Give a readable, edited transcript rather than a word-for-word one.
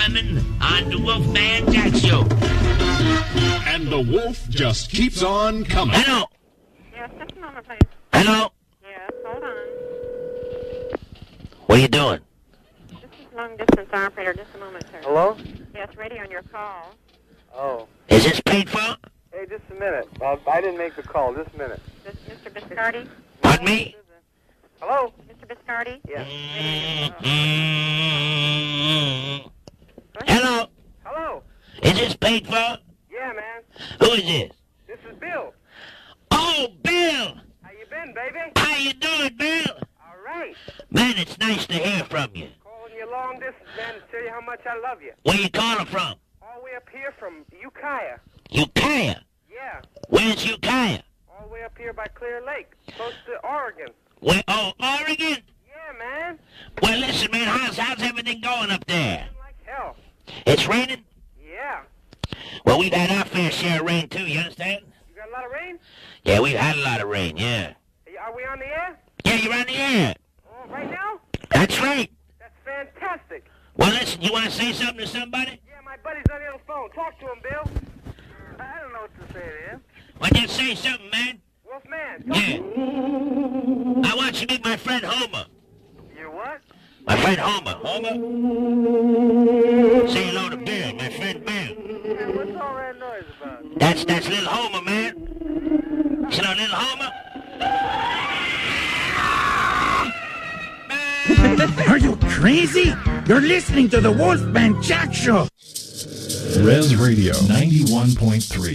On the Wolfman Jack Show. And the wolf just keeps on coming. Hello. Yes, just a moment, please. Hello. Yes, hold on. What are you doing? This is long-distance operator. Just a moment, sir. Hello? Yes, ready on your call. Oh. Is this paid for? Hey, just a minute. I didn't make the call. Just a minute. This Mr. Biscardi? Pardon me? Hello? Mr. Biscardi? Yes. Hello. Hello? Is this paid for? Yeah, man. Who is this? This is Bill. Oh, Bill. How you been, baby? How you doing, Bill? All right. Man, it's nice to hear from you. Calling you long distance, man, to tell you how much I love you. Where you calling from? All the way up here from Ukiah. Ukiah. Yeah. Where's Ukiah? All the way up here by Clear Lake, close to Oregon. Where? Oh, Oregon. Yeah, man. Well, listen, man. How's everything going up there? Like hell. It's raining. Yeah. Well, we've had our fair share of rain too. You understand? You got a lot of rain? Yeah, we've had a lot of rain. Yeah. Are we on the air? Yeah, you're on the air. Oh, right now? That's right. That's fantastic. Well, listen. You want to say something to somebody? Yeah, my buddy's on the other phone. Talk to him, Bill. I don't know what to say to him. Well, just say something, man. Wolfman. Yeah. I want you to meet my friend Homer. You what? My friend Homer. Homer? Say hello to Bill, my friend Bill. Yeah, what's all that noise about? That's little Homer, man. You know little Homer? Are you crazy? You're listening to the Wolfman Jack Show. Res Radio 91.3.